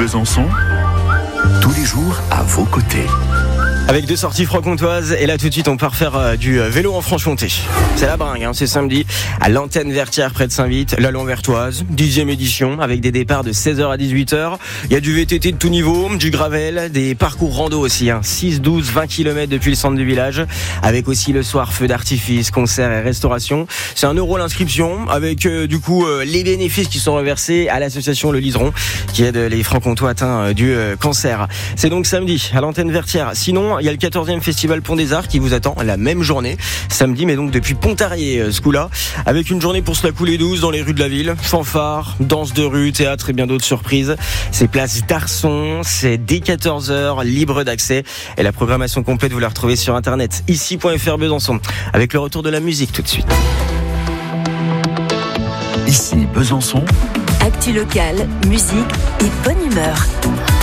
Besançon, tous les jours à vos côtés. Avec 2 sorties franc-comtoises, et là tout de suite on part faire du vélo en Franche-Comté. C'est la bringue, c'est samedi à l'antenne Vertière près de Saint-Vite, la Vertoise, 10e édition avec des départs de 16h à 18h. Il y a du VTT de tout niveau, du gravel, des parcours rando aussi, 6, 12, 20 km depuis le centre du village, avec aussi le soir feu d'artifice, concerts et restauration. C'est 1 € l'inscription, avec les bénéfices qui sont reversés à l'association Le Liseron qui aide les francs-comtois atteints du cancer. C'est donc samedi à l'antenne Vertière. Sinon, il y a le 14e festival Pont des Arts qui vous attend la même journée, samedi, mais donc depuis Pontarlier, ce coup-là, avec une journée pour se la couler douce dans les rues de la ville. Fanfare, danse de rue, théâtre et bien d'autres surprises. C'est place d'Arson, c'est dès 14h, libre d'accès. Et la programmation complète, vous la retrouvez sur internet, ici.fr Besançon, avec le retour de la musique tout de suite. Ici Besançon. Actu locale, musique et bonne humeur.